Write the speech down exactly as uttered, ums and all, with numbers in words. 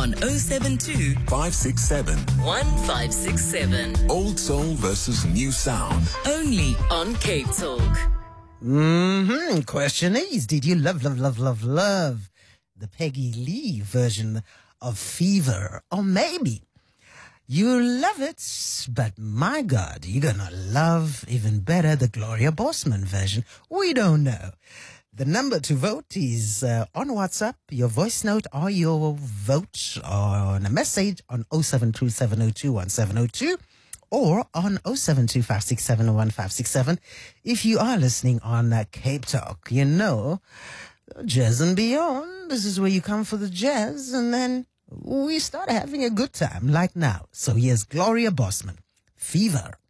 on oh seven two, five six seven. one five six seven. Old soul versus new sound. Only on Cape Talk. Mm-hmm. Question is, did you love, love, love, love, love the Peggy Lee version of Fever? Or maybe you love it, but my God, you're gonna love even better the Gloria Bossman version. We don't know. The number to vote is uh, on WhatsApp, your voice note or your vote on a message on oh seven two, seven oh two, one seven oh two or on oh seven two, five six seven, one five six seven. If you are listening on uh, Cape Talk, you know, Jazz and Beyond, this is where you come for the jazz and then we start having a good time like now. So here's Gloria Bossman, Fever.